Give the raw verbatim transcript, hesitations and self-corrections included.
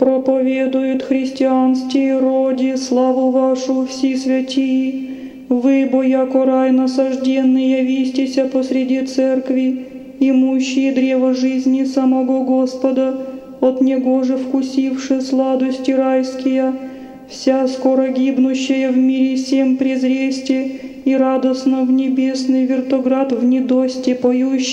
проповедует христианстве роде славу вашу все святии. Вы, бо яко рай насажденный, явистеся посреди церкви, имущие древо жизни самого Господа, от него же вкусивши сладости райские, вся скоро гибнущая в мире всем презресте, и радостно в небесный вертоград в недосте поющий